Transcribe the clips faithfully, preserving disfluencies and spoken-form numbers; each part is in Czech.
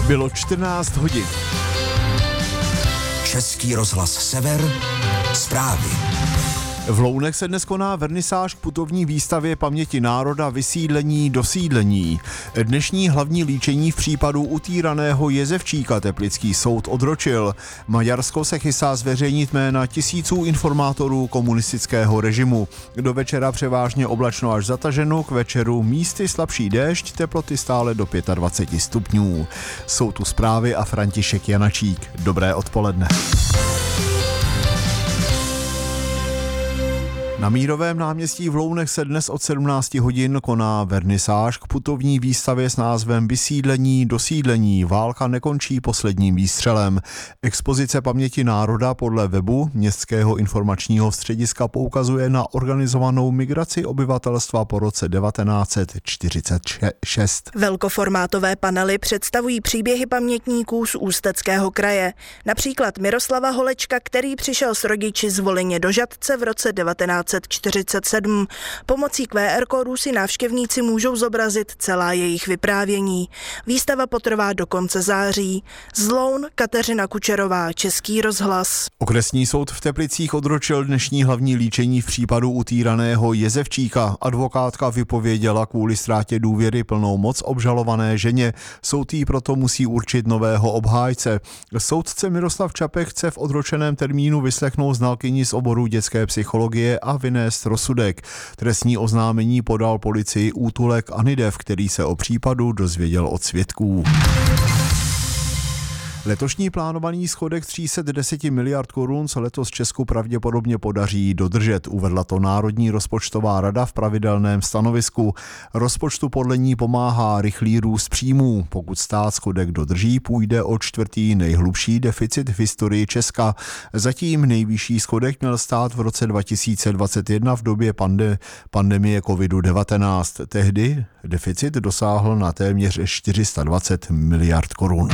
Bylo čtrnáct hodin. Český rozhlas Sever, zprávy. V Lounech se dnes koná vernisáž k putovní výstavě Paměti národa vysídlení dosídlení. Dnešní hlavní líčení v případu utýraného Jezevčíka teplický soud odročil. Maďarsko se chystá zveřejnit jména tisíců informátorů komunistického režimu. Do večera převážně oblačno až zataženo, k večeru místy slabší déšť, teploty stále do dvacet pět stupňů. Jsou tu zprávy a František Janačík. Dobré odpoledne. Na Mírovém náměstí v Lounech se dnes od sedmnáct hodin koná vernisáž k putovní výstavě s názvem Vysídlení dosídlení. Válka nekončí posledním výstřelem. Expozice Paměti národa podle webu Městského informačního střediska poukazuje na organizovanou migraci obyvatelstva po roce devatenáct set čtyřicet šest. Velkoformátové panely představují příběhy pamětníků z Ústeckého kraje. Například Miroslava Holečka, který přišel s rodiči z Volyně do Žatce v roce devatenáct set čtyřicet sedm. Pomocí Q R kódu si návštěvníci můžou zobrazit celá jejich vyprávění. Výstava potrvá do konce září. Z Loun Kateřina Kučerová, Český rozhlas. Okresní soud v Teplicích odročil dnešní hlavní líčení v případu utýraného Jezevčíka. Advokátka vypověděla kvůli ztrátě důvěry plnou moc obžalované ženě. Soud jí proto musí určit nového obhájce. Soudce Miroslav Čapek chce v odročeném termínu vyslechnout znalkyni z oboru dětské psychologie a vynést rozsudek. Trestní oznámení podal policii útulek Anidev, který se o případu dozvěděl od svědků. Letošní plánovaný schodek tři sta deset miliard korun se letos Česku pravděpodobně podaří dodržet, uvedla to Národní rozpočtová rada v pravidelném stanovisku. Rozpočtu podle ní pomáhá rychlý růst příjmů. Pokud stát schodek dodrží, půjde o čtvrtý nejhlubší deficit v historii Česka. Zatím nejvyšší schodek měl stát v roce dva tisíce dvacet jedna v době pande- pandemie kovidu devatenáct. Tehdy deficit dosáhl na téměř čtyři sta dvacet miliard korun.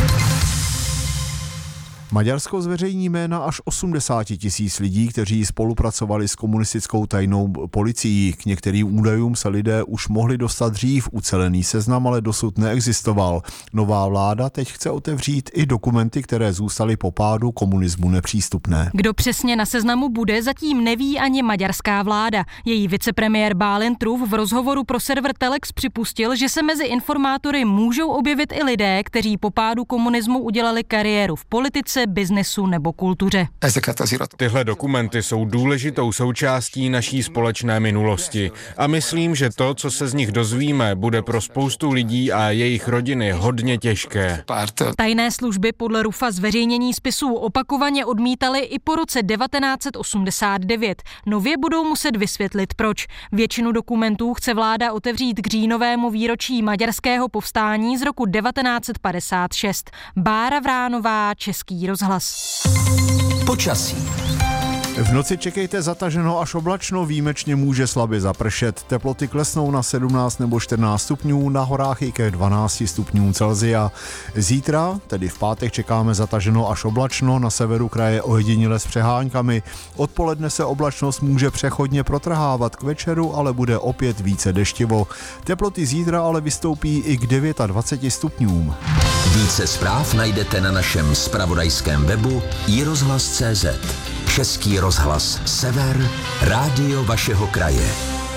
Maďarsko zveřejní jména až osmdesát tisíc lidí, kteří spolupracovali s komunistickou tajnou policií. K některým údajům se lidé už mohli dostat dřív, ucelený seznam ale dosud neexistoval. Nová vláda teď chce otevřít i dokumenty, které zůstaly po pádu komunismu nepřístupné. Kdo přesně na seznamu bude, zatím neví ani maďarská vláda. Její vicepremiér Bálint Truff v rozhovoru pro server Telex připustil, že se mezi informátory můžou objevit i lidé, kteří po pádu komunismu udělali kariéru v politice, biznesu nebo kultuře. Tyhle dokumenty jsou důležitou součástí naší společné minulosti a myslím, že to, co se z nich dozvíme, bude pro spoustu lidí a jejich rodiny hodně těžké. Tajné služby podle Ruffa zveřejnění spisů opakovaně odmítaly i po roce devatenáct set osmdesát devět. Nově budou muset vysvětlit proč. Většinu dokumentů chce vláda otevřít k říjnovému výročí maďarského povstání z roku devatenáct set padesát šest. Bára Vránová, Český rozhlas. Počasí. V noci čekejte zataženo až oblačno, výjimečně může slabě zapršet. Teploty klesnou na sedmnáct nebo čtrnáct stupňů, na horách i ke dvanácti stupňům Celsia. Zítra, tedy v pátek, čekáme zataženo až oblačno, na severu kraje ojediněle s přeháňkami. Odpoledne se oblačnost může přechodně protrhávat, k večeru ale bude opět více deštivo. Teploty zítra ale vystoupí i k dvaceti devíti stupňům. Více zpráv najdete na našem zpravodajském webu i rozhlas tečka cé zet. Český rozhlas Sever, rádio vašeho kraje.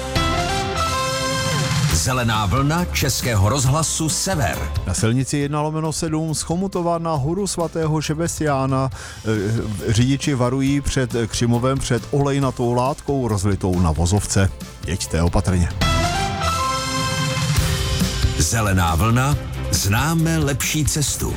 Zelená vlna Českého rozhlasu Sever. Na silnici jedna lomeno sedm z Chomutova na horu svatého Šebestiána e, řidiči varují před Křimovem před olejnatou látkou rozlitou na vozovce. Jeďte opatrně. Zelená vlna, známe lepší cestu.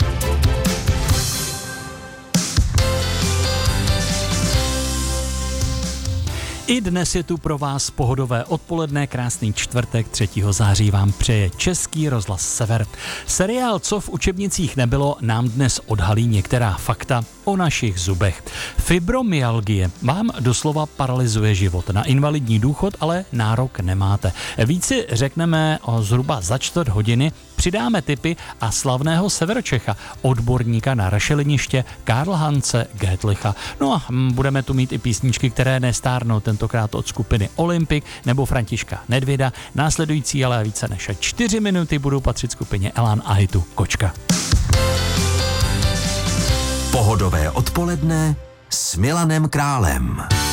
I dnes je tu pro vás pohodové odpoledne, krásný čtvrtek třetího září vám přeje Český rozhlas Sever. Seriál Co v učebnicích nebylo nám dnes odhalí některá fakta o našich zubech. Fibromyalgie vám doslova paralyzuje život. Na invalidní důchod ale nárok nemáte. Víc si řekneme o zhruba za čtvrt hodiny, přidáme tipy a slavného Severočecha, odborníka na rašeliniště Karlhance Gétlicha. No a budeme tu mít i písničky, které nestárnou, tentokrát od skupiny Olympik nebo Františka Nedvěda. Následující ale více než čtyři minuty budou patřit skupině Elan a hitu Kočka. Pohodové odpoledne s Milanem Králem.